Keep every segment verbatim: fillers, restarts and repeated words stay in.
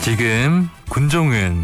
지금 군종은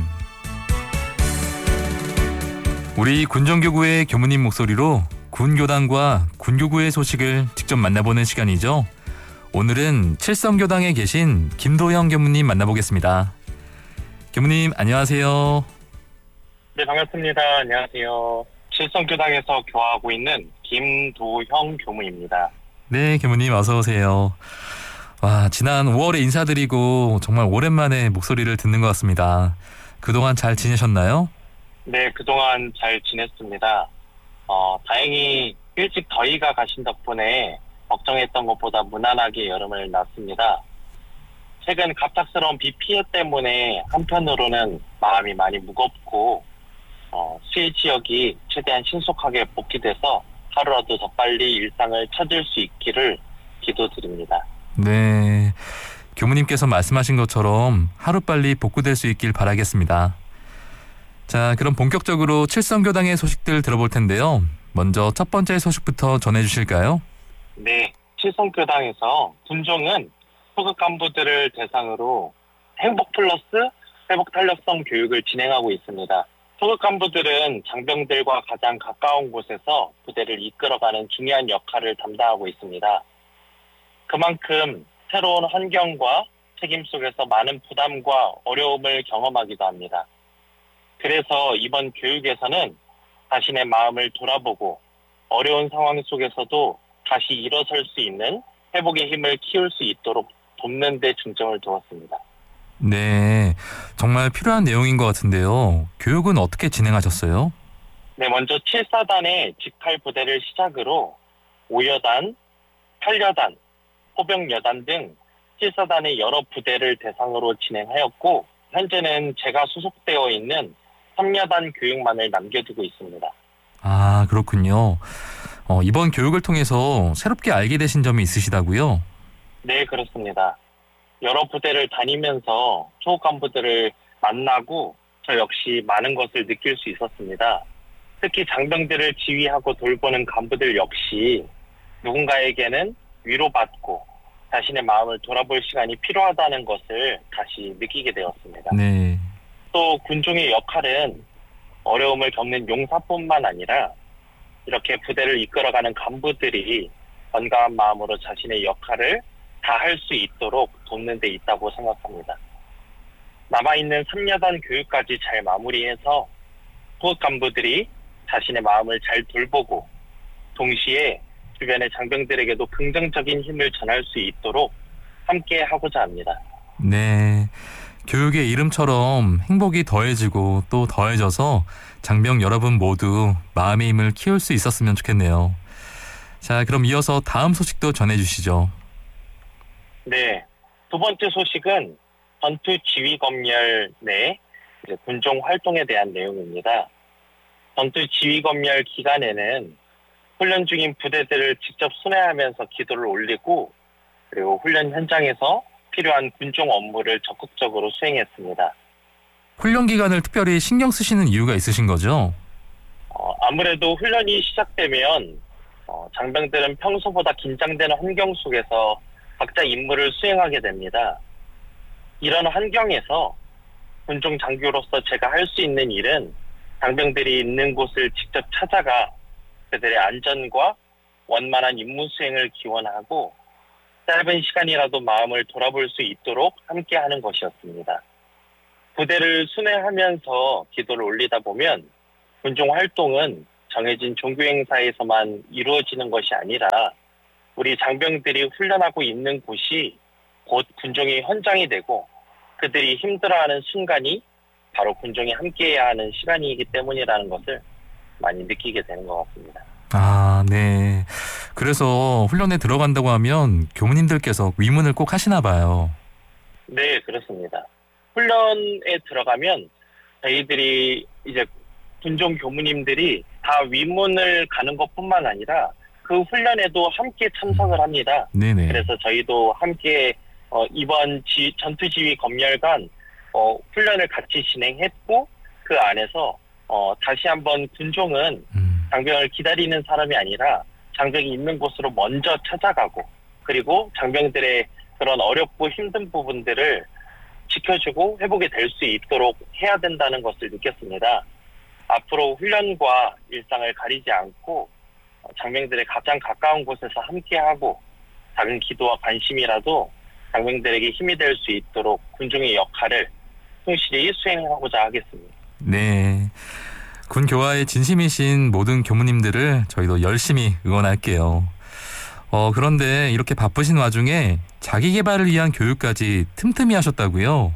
우리 군정교구의 교무님 목소리로 군교당과 군교구의 소식을 직접 만나보는 시간이죠. 오늘은 칠성교당에 계신 김도영 교무님 만나보겠습니다. 교무님 안녕하세요. 네, 반갑습니다. 안녕하세요. 칠성교당에서 교화하고 있는 김도형 교무입니다. 네, 교무님 어서 오세요. 와, 지난 오월에 인사드리고 정말 오랜만에 목소리를 듣는 것 같습니다. 그동안 잘 지내셨나요? 네, 그동안 잘 지냈습니다. 어, 다행히 일찍 더위가 가신 덕분에 걱정했던 것보다 무난하게 여름을 났습니다. 최근 갑작스러운 비 피해 때문에 한편으로는 마음이 많이 무겁고 어, 수해 지역이 최대한 신속하게 복귀돼서 하루라도 더 빨리 일상을 찾을 수 있기를 기도드립니다. 네, 교무님께서 말씀하신 것처럼 하루빨리 복구될 수 있길 바라겠습니다. 자, 그럼 본격적으로 칠성교당의 소식들 들어볼 텐데요. 먼저 첫 번째 소식부터 전해주실까요? 네, 칠성교당에서 군종은 소극 간부들을 대상으로 행복 플러스 회복 탄력성 교육을 진행하고 있습니다. 소극 간부들은 장병들과 가장 가까운 곳에서 부대를 이끌어가는 중요한 역할을 담당하고 있습니다. 그만큼 새로운 환경과 책임 속에서 많은 부담과 어려움을 경험하기도 합니다. 그래서 이번 교육에서는 자신의 마음을 돌아보고 어려운 상황 속에서도 다시 일어설 수 있는 회복의 힘을 키울 수 있도록 돕는 데 중점을 두었습니다. 네, 정말 필요한 내용인 것 같은데요. 교육은 어떻게 진행하셨어요? 네, 먼저 칠사단의 직할 부대를 시작으로 오여단, 팔여단, 포병여단 등 칠사단의 여러 부대를 대상으로 진행하였고 현재는 제가 소속되어 있는 삼여단 교육만을 남겨두고 있습니다. 아, 그렇군요. 어, 이번 교육을 통해서 새롭게 알게 되신 점이 있으시다고요? 네, 그렇습니다. 여러 부대를 다니면서 초급 간부들을 만나고 저 역시 많은 것을 느낄 수 있었습니다. 특히 장병들을 지휘하고 돌보는 간부들 역시 누군가에게는 위로받고 자신의 마음을 돌아볼 시간이 필요하다는 것을 다시 느끼게 되었습니다. 네. 또 군종의 역할은 어려움을 겪는 용사뿐만 아니라 이렇게 부대를 이끌어가는 간부들이 건강한 마음으로 자신의 역할을 다 할 수 있도록 돕는 데 있다고 생각합니다. 남아있는 삼여단 교육까지 잘 마무리해서 소극 간부들이 자신의 마음을 잘 돌보고 동시에 주변의 장병들에게도 긍정적인 힘을 전할 수 있도록 함께 하고자 합니다. 네, 교육의 이름처럼 행복이 더해지고 또 더해져서 장병 여러분 모두 마음의 힘을 키울 수 있었으면 좋겠네요. 자, 그럼 이어서 다음 소식도 전해주시죠. 네, 두 번째 소식은 전투 지휘 검열 내 군종 활동에 대한 내용입니다. 전투 지휘 검열 기간에는 훈련 중인 부대들을 직접 순회하면서 기도를 올리고 그리고 훈련 현장에서 필요한 군종 업무를 적극적으로 수행했습니다. 훈련 기간을 특별히 신경 쓰시는 이유가 있으신 거죠? 어, 아무래도 훈련이 시작되면 어, 장병들은 평소보다 긴장되는 환경 속에서 각자 임무를 수행하게 됩니다. 이런 환경에서 군종 장교로서 제가 할 수 있는 일은 장병들이 있는 곳을 직접 찾아가 그들의 안전과 원만한 임무 수행을 기원하고 짧은 시간이라도 마음을 돌아볼 수 있도록 함께하는 것이었습니다. 부대를 순회하면서 기도를 올리다 보면 군종 활동은 정해진 종교 행사에서만 이루어지는 것이 아니라 우리 장병들이 훈련하고 있는 곳이 곧 군종의 현장이 되고 그들이 힘들어하는 순간이 바로 군종이 함께해야 하는 시간이기 때문이라는 것을 많이 느끼게 되는 것 같습니다. 아, 네. 그래서 훈련에 들어간다고 하면 교무님들께서 위문을 꼭 하시나 봐요. 네, 그렇습니다. 훈련에 들어가면 저희들이 이제 군종 교무님들이 다 위문을 가는 것뿐만 아니라 그 훈련에도 함께 참석을 합니다. 네네. 그래서 저희도 함께 어, 이번 지, 전투지휘 검열관 어, 훈련을 같이 진행했고 그 안에서 어, 다시 한번 군종은 음. 장병을 기다리는 사람이 아니라 장병이 있는 곳으로 먼저 찾아가고 그리고 장병들의 그런 어렵고 힘든 부분들을 지켜주고 회복이 될 수 있도록 해야 된다는 것을 느꼈습니다. 앞으로 훈련과 일상을 가리지 않고 장병들의 가장 가까운 곳에서 함께하고 작은 기도와 관심이라도 장병들에게 힘이 될 수 있도록 군중의 역할을 충실히 수행하고자 하겠습니다. 네. 군 교화에 진심이신 모든 교무님들을 저희도 열심히 응원할게요. 어, 그런데 이렇게 바쁘신 와중에 자기 개발을 위한 교육까지 틈틈이 하셨다고요?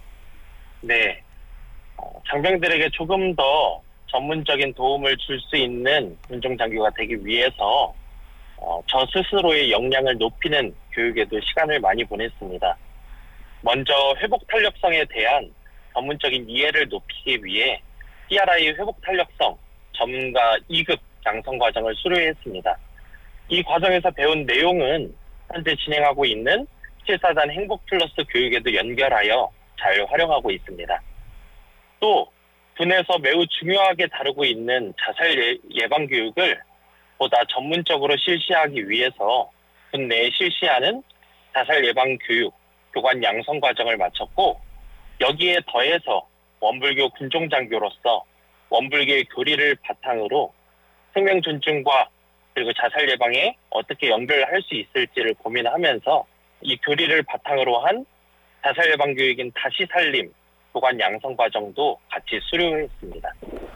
네. 어, 장병들에게 조금 더 전문적인 도움을 줄 수 있는 군종장교가 되기 위해서 어, 저 스스로의 역량을 높이는 교육에도 시간을 많이 보냈습니다. 먼저 회복 탄력성에 대한 전문적인 이해를 높이기 위해 티알아이 회복 탄력성 전문가 이 급 양성 과정을 수료했습니다. 이 과정에서 배운 내용은 현재 진행하고 있는 칠사단 행복 플러스 교육에도 연결하여 잘 활용하고 있습니다. 또 군에서 매우 중요하게 다루고 있는 자살 예, 예방 교육을 보다 전문적으로 실시하기 위해서 군 내에 실시하는 자살 예방 교육 교관 양성 과정을 마쳤고, 여기에 더해서 원불교 군종장교로서 원불교의 교리를 바탕으로 생명 존중과 그리고 자살 예방에 어떻게 연결할 수 있을지를 고민하면서 이 교리를 바탕으로 한 자살 예방 교육인 다시 살림 교관 양성 과정도 같이 수료했습니다.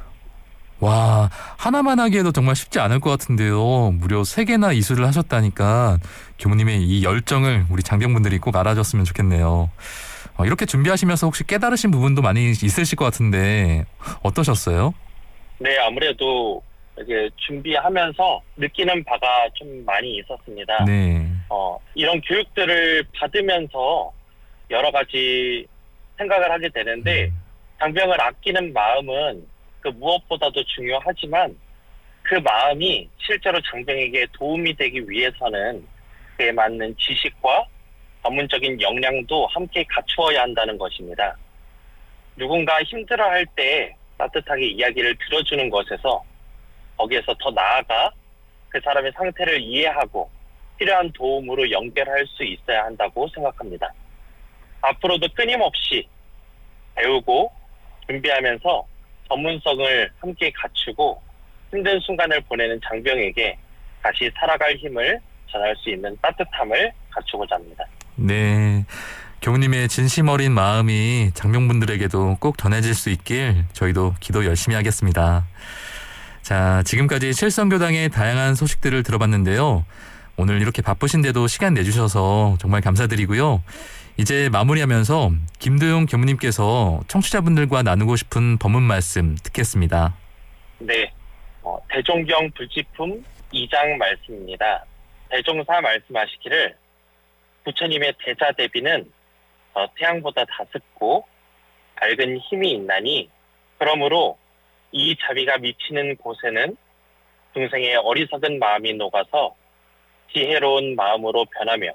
와, 하나만 하기에도 정말 쉽지 않을 것 같은데요. 무려 세 개나 이수를 하셨다니까 교무님의 이 열정을 우리 장병분들이 꼭 알아줬으면 좋겠네요. 어, 이렇게 준비하시면서 혹시 깨달으신 부분도 많이 있으실 것 같은데 어떠셨어요? 네, 아무래도 이게 준비하면서 느끼는 바가 좀 많이 있었습니다. 네. 어, 이런 교육들을 받으면서 여러 가지 생각을 하게 되는데, 장병을 아끼는 마음은 그 무엇보다도 중요하지만 그 마음이 실제로 장병에게 도움이 되기 위해서는 그에 맞는 지식과 전문적인 역량도 함께 갖추어야 한다는 것입니다. 누군가 힘들어할 때 따뜻하게 이야기를 들어주는 것에서 거기에서 더 나아가 그 사람의 상태를 이해하고 필요한 도움으로 연결할 수 있어야 한다고 생각합니다. 앞으로도 끊임없이 배우고 준비하면서 전문성을 함께 갖추고 힘든 순간을 보내는 장병에게 다시 살아갈 힘을 전할 수 있는 따뜻함을 갖추고자 합니다. 네. 교무님의 진심 어린 마음이 장병분들에게도 꼭 전해질 수 있길 저희도 기도 열심히 하겠습니다. 자, 지금까지 칠성교당의 다양한 소식들을 들어봤는데요. 오늘 이렇게 바쁘신데도 시간 내주셔서 정말 감사드리고요. 이제 마무리하면서 김도용 교무님께서 청취자분들과 나누고 싶은 법문 말씀 듣겠습니다. 네, 어, 대종경 불지품 이 장 말씀입니다. 대종사 말씀하시기를 부처님의 대자 대비는 저 태양보다 다습고 밝은 힘이 있나니, 그러므로 이 자비가 미치는 곳에는 중생의 어리석은 마음이 녹아서 지혜로운 마음으로 변하며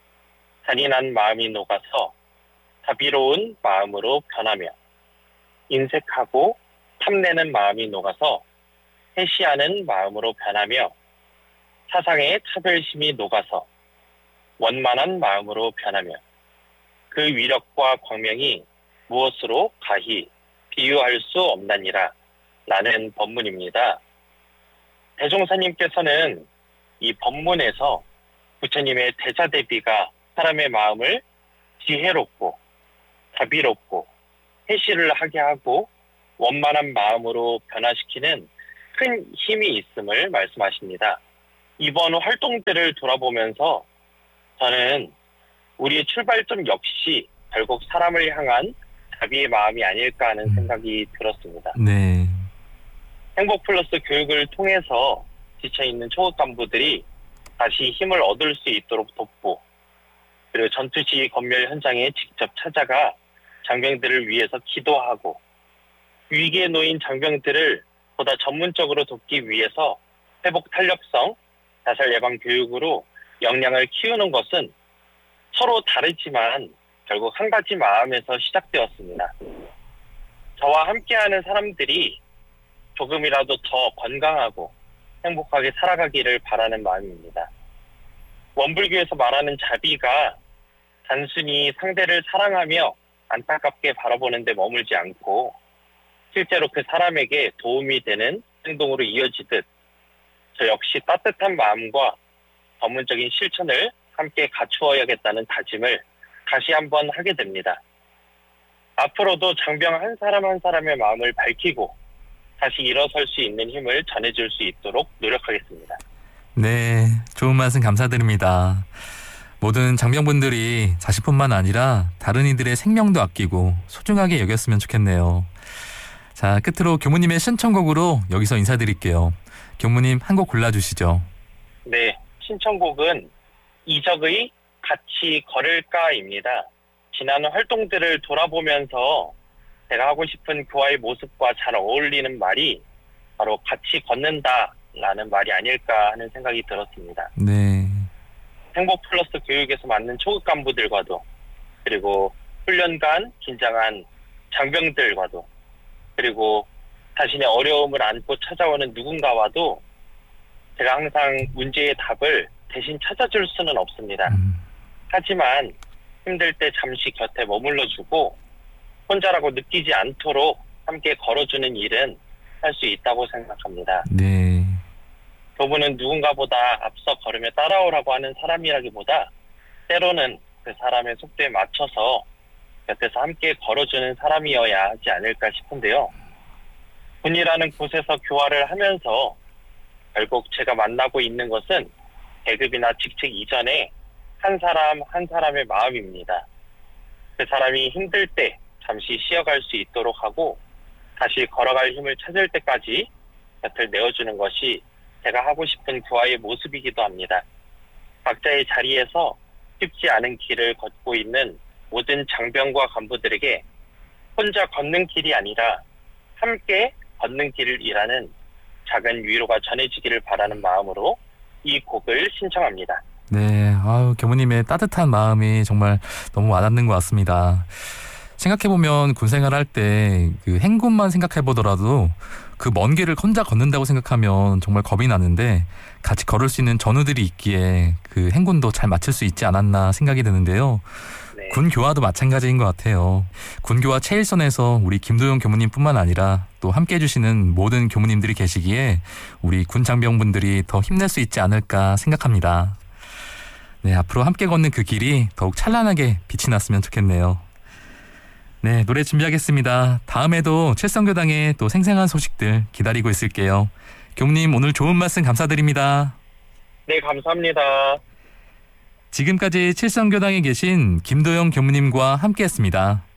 잔인한 마음이 녹아서 자비로운 마음으로 변하며 인색하고 탐내는 마음이 녹아서 해시하는 마음으로 변하며 사상의 차별심이 녹아서 원만한 마음으로 변하며 그 위력과 광명이 무엇으로 가히 비유할 수 없나니라 라는 법문입니다. 대종사님께서는 이 법문에서 부처님의 대자대비가 사람의 마음을 지혜롭고 자비롭고 해시를 하게 하고 원만한 마음으로 변화시키는 큰 힘이 있음을 말씀하십니다. 이번 활동들을 돌아보면서 저는 우리의 출발점 역시 결국 사람을 향한 자비의 마음이 아닐까 하는 생각이 들었습니다. 네. 행복 플러스 교육을 통해서 지쳐있는 초급 간부들이 다시 힘을 얻을 수 있도록 돕고, 그리고 전투 시위 검멸 현장에 직접 찾아가 장병들을 위해서 기도하고, 위기에 놓인 장병들을 보다 전문적으로 돕기 위해서 회복 탄력성, 자살 예방 교육으로 역량을 키우는 것은 서로 다르지만 결국 한 가지 마음에서 시작되었습니다. 저와 함께하는 사람들이 조금이라도 더 건강하고 행복하게 살아가기를 바라는 마음입니다. 원불교에서 말하는 자비가 단순히 상대를 사랑하며 안타깝게 바라보는 데 머물지 않고 실제로 그 사람에게 도움이 되는 행동으로 이어지듯 저 역시 따뜻한 마음과 전문적인 실천을 함께 갖추어야겠다는 다짐을 다시 한번 하게 됩니다. 앞으로도 장병 한 사람 한 사람의 마음을 밝히고 다시 일어설 수 있는 힘을 전해줄 수 있도록 노력하겠습니다. 네, 좋은 말씀 감사드립니다. 모든 장병분들이 자신뿐만 아니라 다른 이들의 생명도 아끼고 소중하게 여겼으면 좋겠네요. 자, 끝으로 교무님의 신청곡으로 여기서 인사드릴게요. 교무님 한 곡 골라주시죠. 네, 신청곡은 이적의 같이 걸을까입니다. 지난 활동들을 돌아보면서 제가 하고 싶은 그와의 모습과 잘 어울리는 말이 바로 같이 걷는다라는 말이 아닐까 하는 생각이 들었습니다. 네. 행복 플러스 교육에서 맡는 초급 간부들과도 그리고 훈련간 긴장한 장병들과도 그리고 자신의 어려움을 안고 찾아오는 누군가와도 제가 항상 문제의 답을 대신 찾아줄 수는 없습니다. 음. 하지만 힘들 때 잠시 곁에 머물러주고 혼자라고 느끼지 않도록 함께 걸어주는 일은 할 수 있다고 생각합니다. 네. 교부는 누군가보다 앞서 걸으며 따라오라고 하는 사람이라기보다 때로는 그 사람의 속도에 맞춰서 곁에서 함께 걸어주는 사람이어야 하지 않을까 싶은데요. 군이라는 곳에서 교화를 하면서 결국 제가 만나고 있는 것은 계급이나 직책 이전에 한 사람 한 사람의 마음입니다. 그 사람이 힘들 때 잠시 쉬어갈 수 있도록 하고 다시 걸어갈 힘을 찾을 때까지 곁을 내어주는 것이 제가 하고 싶은 교화의 모습이기도 합니다. 각자의 자리에서 쉽지 않은 길을 걷고 있는 모든 장병과 간부들에게 혼자 걷는 길이 아니라 함께 걷는 길을 일하는 작은 위로가 전해지기를 바라는 마음으로 이 곡을 신청합니다. 네, 아유, 교무님의 따뜻한 마음이 정말 너무 와닿는 것 같습니다. 생각해보면 군생활 할 때 그 행군만 생각해보더라도 그 먼 길을 혼자 걷는다고 생각하면 정말 겁이 나는데 같이 걸을 수 있는 전우들이 있기에 그 행군도 잘 마칠 수 있지 않았나 생각이 드는데요. 네. 군교화도 마찬가지인 것 같아요. 군교화 최일선에서 우리 김도영 교무님뿐만 아니라 또 함께 해주시는 모든 교무님들이 계시기에 우리 군 장병분들이 더 힘낼 수 있지 않을까 생각합니다. 네, 앞으로 함께 걷는 그 길이 더욱 찬란하게 빛이 났으면 좋겠네요. 네, 노래 준비하겠습니다. 다음에도 칠성교당의 또 생생한 소식들 기다리고 있을게요. 교무님 오늘 좋은 말씀 감사드립니다. 네, 감사합니다. 지금까지 칠성교당에 계신 김도영 교무님과 함께했습니다.